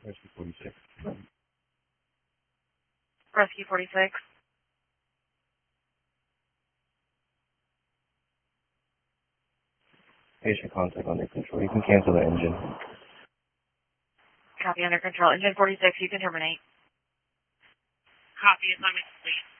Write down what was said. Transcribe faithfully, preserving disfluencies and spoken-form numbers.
Rescue forty-six. Rescue forty-six. Patient contact under control. You can cancel the engine. Copy, under control. Engine forty-six, you can terminate. Copy, assignment complete.